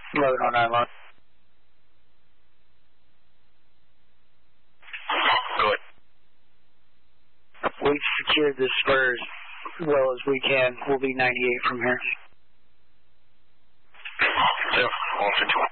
1109 line. Go ahead. We've secured the spur as well as we can. We'll be 98 from here. Yeah, 151.